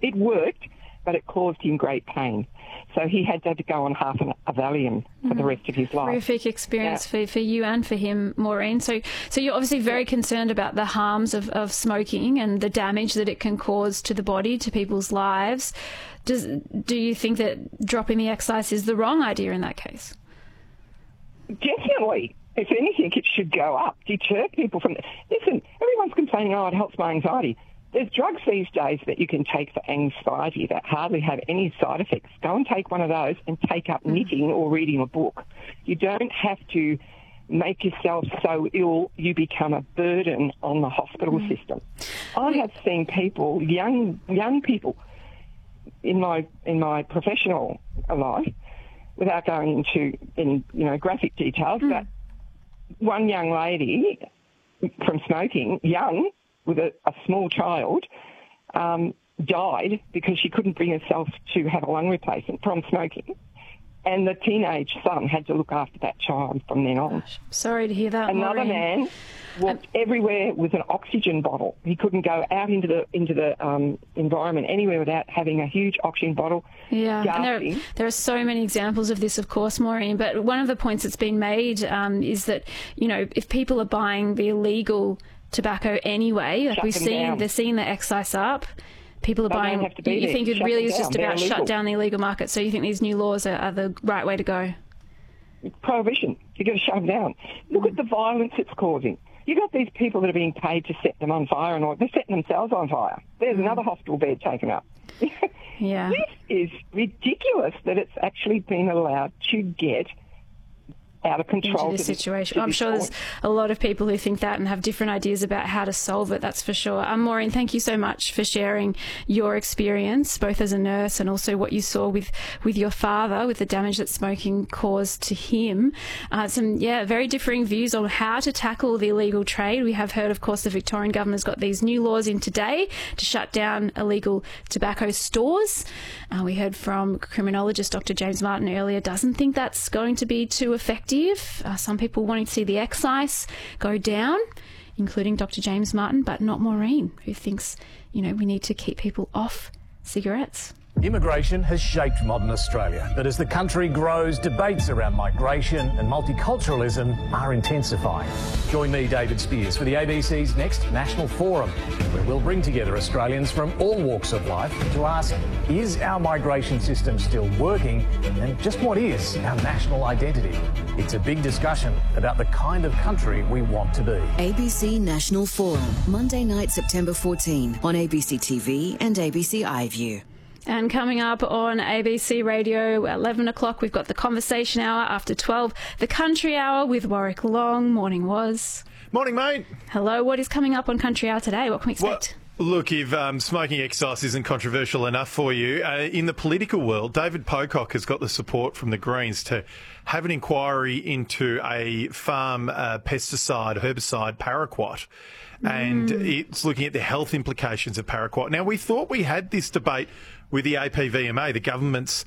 It worked, but it caused him great pain. So he had to go on half a Valium for the rest of his life. Horrific experience for you and for him, Maureen. So you're obviously very concerned about the harms of smoking and the damage that it can cause to the body, to people's lives. Do you think that dropping the exercise is the wrong idea in that case? Definitely. If anything, it should go up, deter people from... Listen, everyone's complaining, it helps my anxiety. There's drugs these days that you can take for anxiety that hardly have any side effects. Go and take one of those and take up knitting or reading a book. You don't have to make yourself so ill you become a burden on the hospital system. I have seen people, young people, in my professional life, without going into any graphic details, but one young lady from smoking, young, with a small child, died because she couldn't bring herself to have a lung replacement from smoking. And the teenage son had to look after that child from then on. Gosh, sorry to hear that, Another Maureen. man walked everywhere with an oxygen bottle. He couldn't go out into the environment anywhere without having a huge oxygen bottle. Yeah, and there are so many examples of this, of course, Maureen. But one of the points that's been made is that, if people are buying the illegal tobacco anyway, like they're seeing the excise up. People are buying. You think it really is just about shut down the illegal market? So you think these new laws are the right way to go? Prohibition. You've got to shut them down. Look at the violence it's causing. You've got these people that are being paid to set them on fire, and they're setting themselves on fire. There's another hospital bed taken up. Yeah. This is ridiculous that it's actually been allowed to get out of control. Into this situation. I'm sure there's a lot of people who think that and have different ideas about how to solve it, that's for sure. Maureen, thank you so much for sharing your experience, both as a nurse and also what you saw with your father, with the damage that smoking caused to him. Some very differing views on how to tackle the illegal trade. We have heard, of course, the Victorian government has got these new laws in today to shut down illegal tobacco stores. We heard from criminologist Dr. James Martin earlier, doesn't think that's going to be too effective. Some people wanting to see the excise go down, including Dr. James Martin, but not Maureen, who thinks, we need to keep people off cigarettes. Immigration has shaped modern Australia, but as the country grows, debates around migration and multiculturalism are intensifying. Join me, David Spears, for the ABC's next National Forum, where we'll bring together Australians from all walks of life to ask, is our migration system still working, and just what is our national identity? It's a big discussion about the kind of country we want to be. ABC National Forum, Monday night, September 14, on ABC TV and ABC iView. And coming up on ABC Radio at 11 o'clock, we've got the Conversation Hour. After 12, the Country Hour with Warwick Long. Morning, Woz. Morning, mate. Hello. What is coming up on Country Hour today? What can we expect? Well, look, if smoking excise isn't controversial enough for you, in the political world, David Pocock has got the support from the Greens to have an inquiry into a farm pesticide, herbicide, paraquat. And it's looking at the health implications of paraquat. Now, we thought we had this debate with the APVMA, the government's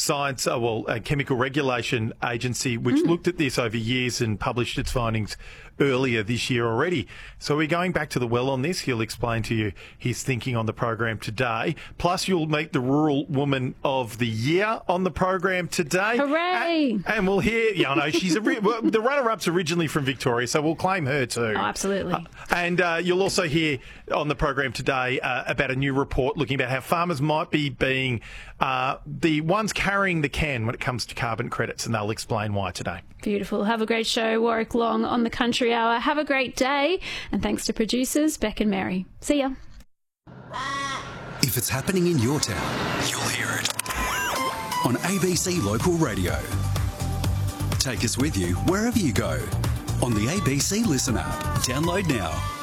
chemical regulation agency, which looked at this over years and published its findings earlier this year already. So we're going back to the well on this. He'll explain to you his thinking on the program today. Plus, you'll meet the Rural Woman of the Year on the program today. Hooray! And we'll hear, I know, she's the runner-up's originally from Victoria, so we'll claim her too. Oh, absolutely. And you'll also hear on the program today about a new report looking about how farmers might be being the ones carrying the can when it comes to carbon credits, and they'll explain why today. Beautiful. Have a great show. Warwick Long on the Country Hour. Have a great day. And thanks to producers, Beck and Mary. See ya. If it's happening in your town, you'll hear it on ABC Local Radio. Take us with you wherever you go on the ABC Listen app. Download now.